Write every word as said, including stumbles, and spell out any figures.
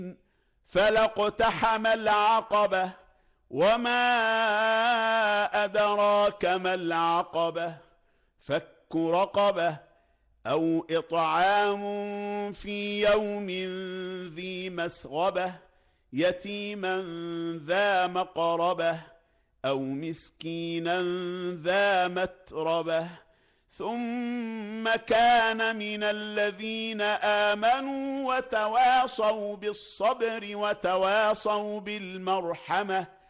فلا اقتحم العقبة وما أدراك ما العقبة فك رقبة أو إطعام في يوم ذي مسغبة يتيما ذا مقربة أو مسكينا ذا متربة ثم كان من الذين آمنوا وتواصوا بالصبر وتواصوا بالمرحمة